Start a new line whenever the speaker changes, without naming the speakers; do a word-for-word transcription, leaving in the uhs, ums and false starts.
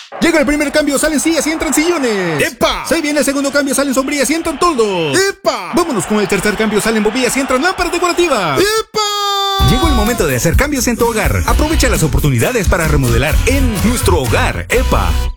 Llega el primer cambio, salen sillas y entran sillones.
¡Epa!
Se viene el segundo cambio, salen sombrillas y entran toldos.
¡Epa!
Vámonos con el tercer cambio, salen bombillas y entran lámparas decorativas.
¡Epa!
Llegó el momento de hacer cambios en tu hogar. Aprovecha las oportunidades para remodelar en nuestro hogar. ¡Epa!